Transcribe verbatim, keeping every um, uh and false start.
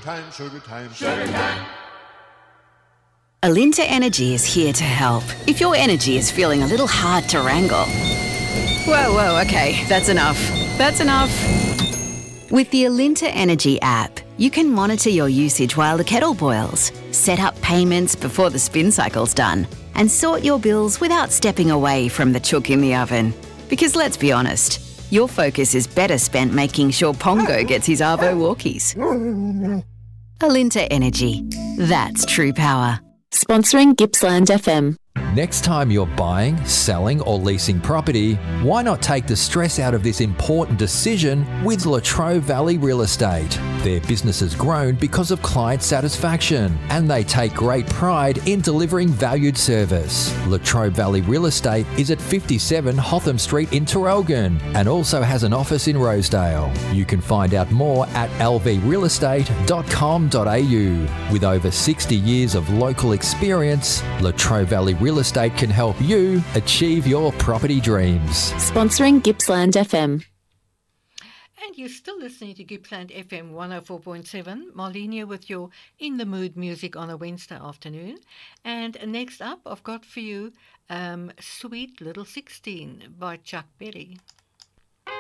time, sugar time, sugar time. Alinta Energy is here to help. If your energy is feeling a little hard to wrangle. Whoa, whoa, okay, that's enough. That's enough. With the Alinta Energy app, you can monitor your usage while the kettle boils, set up payments before the spin cycle's done, and sort your bills without stepping away from the chook in the oven. Because let's be honest, your focus is better spent making sure Pongo gets his Arvo walkies. Alinta Energy. That's true power. Sponsoring Gippsland F M. Next time you're buying, selling or leasing property, why not take the stress out of this important decision with Latrobe Valley Real Estate? Their business has grown because of client satisfaction and they take great pride in delivering valued service. Latrobe Valley Real Estate is at fifty-seven Hotham Street in Traralgon and also has an office in Rosedale. You can find out more at l v real estate dot com dot a u. With over sixty years of local experience, Latrobe Valley Real Estate can help you achieve your property dreams. Sponsoring Gippsland F M. And you're still listening to Gippsland F M one oh four point seven. Marlene here with your In the Mood music on a Wednesday afternoon. And next up, I've got for you um, Sweet Little sixteen by Chuck Berry.